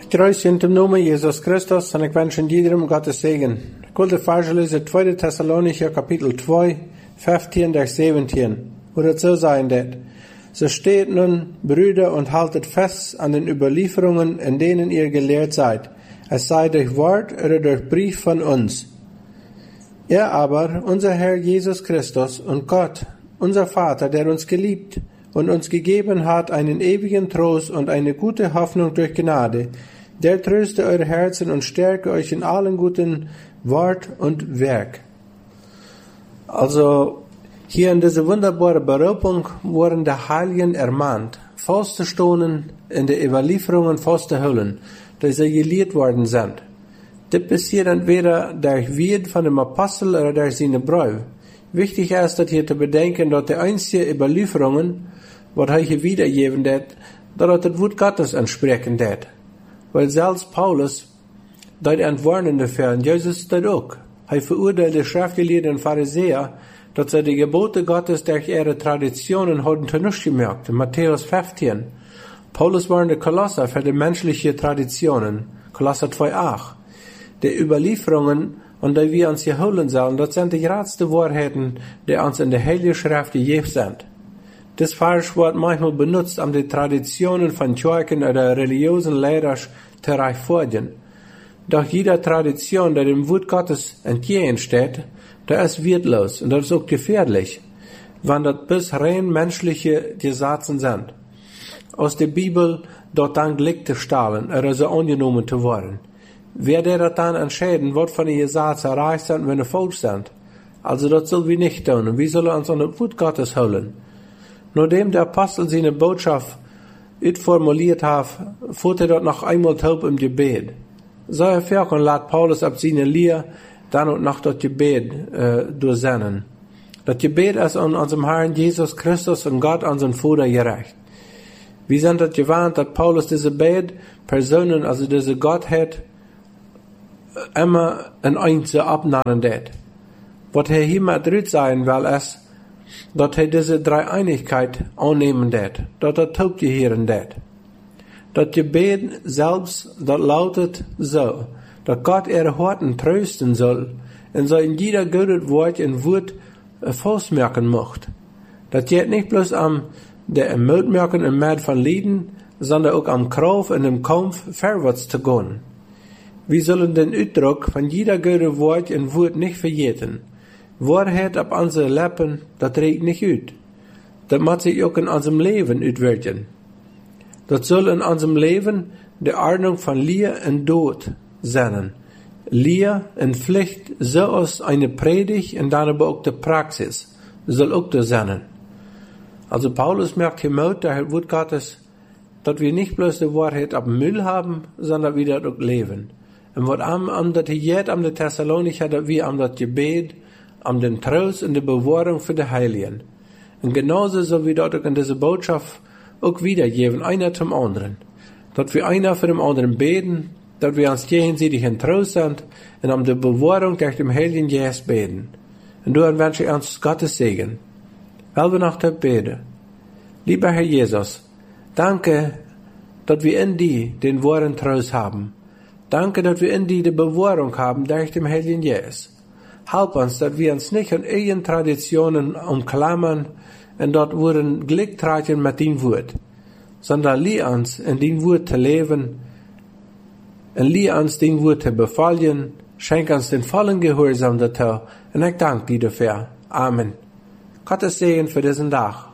Grüß in dem Namen Jesus Christus und ich wünsche jedem Gottes Segen. Ich wollte vorlesen 2. Thessalonicher Kapitel 2, 15 durch 17, wo das so sein wird. So steht nun, Brüder, und haltet fest an den Überlieferungen, in denen ihr gelehrt seid, es sei durch Wort oder durch Brief von uns. Er aber, unser Herr Jesus Christus und Gott, unser Vater, der uns geliebt und uns gegeben hat einen ewigen Trost und eine gute Hoffnung durch Gnade, der tröste eure Herzen und stärke euch in allen guten Wort und Werk. Also, hier in dieser wunderbaren Berufung wurden die Heiligen ermahnt, festzustehen in den Überlieferungen festzuhalten, dass sie gelehrt worden sind. Das passiert entweder durch Wort von dem Apostel oder durch seine Briefe. Wichtig ist, dass hier zu bedenken, dass die einzigen Überlieferungen, was er hier wiedergeben wird, dass das Wort Gottes entsprechen wird. Weil selbst Paulus, das entwarnen dafür, und Jesus das auch. Er verurteilt die Schriftgelehrten und Pharisäer, dass sie die Gebote Gottes durch ihre Traditionen hatten zunichte gemacht. In Matthäus 15. Paulus war in der Kolosser für die menschlichen Traditionen. Kolosser 2,8. Die Überlieferungen, und die wir uns hier holen sollen, das sind die geradste Wahrheiten, die uns in der Heiligen Schrift gegeben sind. Das Falsch wird manchmal benutzt, um die Traditionen von Kirchen oder religiösen Lehrern zu rechtfertigen. Doch jede Tradition, die dem Wort Gottes entgegensteht, das ist wertlos und das ist auch gefährlich, wenn das bis rein menschliche Gesetze sind. Aus der Bibel dort dann Glück zu stahlen oder so angenommen zu werden. Wer der dann entscheiden, was von den Gesetzen erreicht sind, wenn sie falsch sind? Also das soll wir nicht tun und wir sollen uns an das Wort Gottes holen. Nachdem der Apostel seine Botschaft formuliert hat, fuhrt er dort noch einmal taub im Gebet. So erfährt lässt Paulus ab seine Lehre dann und noch das Gebet durchsennen. Das Gebet ist an unserem Herrn Jesus Christus und Gott, unseren Vater, gerecht. Wir sind das gewarnt, dass Paulus diese beiden Personen, also diese Gottheit, immer in eins abnehmen wird. Was er hier mal drin sein will, ist, dass er diese Dreieinigkeit annehmen wird, dass er taubgehieren wird. Das Gebet selbst, das lautet so, dass Gott ihre Horten trösten soll, und so in jeder gutes Wort und Wort festmerken macht. Das geht nicht bloß am der Ermutmerken im Mord von Lieden, sondern auch am Krauf und im Kampf vorwärts zu gehen. Wir sollen den Ausdruck von jeder guten Wort und Wort nicht vergessen. Wahrheit auf unsere Lippen, das trägt nicht ut. Das muss sich auch in unserem Leben utwirken. Das soll in unserem Leben die Ordnung von Lehre und Tod sein. Lehre und Pflicht so aus eine Predigt und dann aber auch die Praxis soll auch da sein. Also Paulus merkt hier mit, der Wort Gottes, dass wir nicht bloß die Wahrheit auf dem Müll haben, sondern wir das auch leben. Und was das hier geht, am der Thessalonicher, dass wir am das Gebet, am den Trost und die Bewahrung für die Heiligen. Und genauso so wie dort auch in dieser Botschaft auch wiedergeben, einer zum anderen. Dass wir einer für den anderen beten, dass wir uns gegenseitig in Trost sind und um die Bewahrung durch den Heiligen Geist beten. Und du wünsche ich uns Gottes Segen. Weil wir noch beten. Lieber Herr Jesus, danke, dass wir in dir den wahren Trost haben. Danke, dass wir in dir die Bewahrung haben durch den Heiligen Geist. Help uns, dass wir uns nicht an ihren Traditionen umklammern und dort wurden Glück tragen mit dem Wort, sondern lehr uns, in dem Wort zu leben und lehr uns, dem Wort zu befallen, schenk uns den vollen Gehorsam dazu und ich danke dir dafür. Amen. Gottes Segen für diesen Tag.